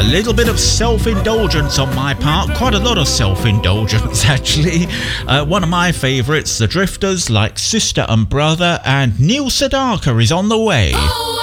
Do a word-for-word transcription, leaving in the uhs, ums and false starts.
little bit of self-indulgence on my part, quite a lot of self-indulgence actually. Uh, one of my favourites, The Drifters, like Sister and Brother, and Neil Sedaka is on the way.